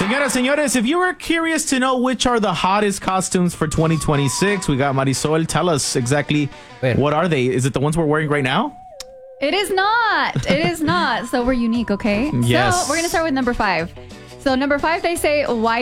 Señoras, señores, if you were curious to know which are the hottest costumes for 2026, we got Marisol. Tell us exactly what are they. Is it the ones we're wearing right now? It is not. It is not. So we're unique, okay? Yes. So we're going to start with number 5. So number 5, they say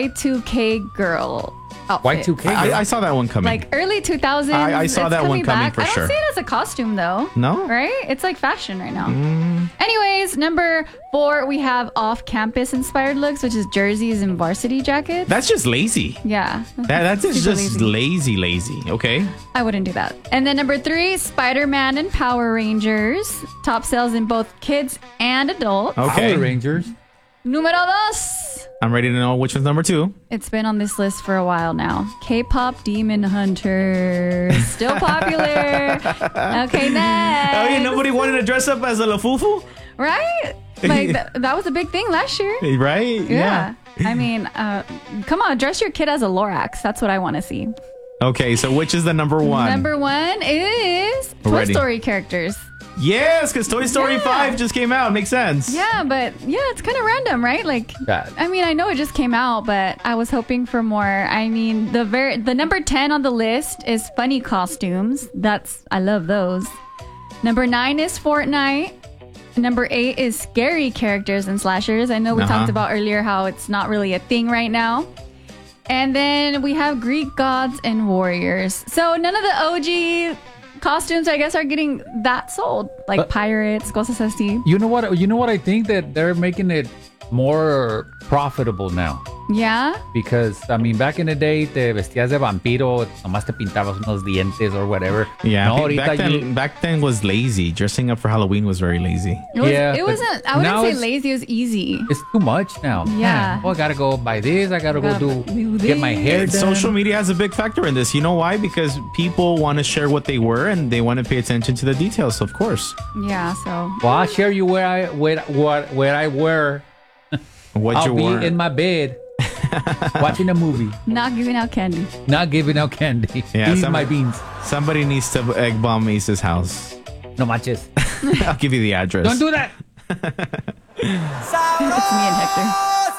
Y2K girl outfit. Y2K girl? I saw that one coming. Like early 2000s. I saw that one coming for sure. I don't see it as a costume though. No? Right? It's like fashion right now. Anyways, number 4, we have off-campus inspired looks, which is jerseys and varsity jackets. That's just lazy. Yeah. That's super just lazy. Okay. I wouldn't do that. And then number 3, Spider-Man and Power Rangers. Top sales in both kids and adults. Okay. Power Rangers. Numero 2. I'm ready to know which one's number 2. It's been on this list for a while now. K-pop Demon Hunter. Still popular. Okay, next. Oh, yeah, nobody wanted to dress up as a Lafufu? Right? Like, that was a big thing last year. Right? Yeah. I mean, come on, dress your kid as a Lorax. That's what I want to see. Okay, so which is the number 1? Number 1 is Toy Ready. Story characters. Yes, because Toy Story 5 just came out. Makes sense. Yeah, but it's kind of random, right? Like, I mean, I know it just came out, but I was hoping for more. I mean, the number 10 on the list is funny costumes. I love those. Number 9 is Fortnite. Number 8 is scary characters and slashers. I know we talked about earlier how it's not really a thing right now. And then we have Greek gods and warriors. So none of the OG costumes, I guess, are getting that sold. Like pirates, cosas así. You know what? I think that they're making it more profitable now. Yeah? Because, I mean, back in the day, te vestías de vampiro, nomás te pintabas unos dientes or whatever. Yeah, No, back then was lazy. Dressing up for Halloween was very lazy. It wasn't, I wouldn't say lazy, it was easy. It's too much now. Yeah. Man, I gotta go buy this. I gotta go get my hair done. Social media has a big factor in this. You know why? Because people want to share what they wear and they want to pay attention to the details, of course. Yeah, so. Well, I'll share you where I wear. I'll be in my bed watching a movie. Not giving out candy. Not giving out candy. Yeah, Eating my beans. Somebody needs to egg bomb Ace's house. No manches. I'll give you the address. Don't do that. It's me and Hector.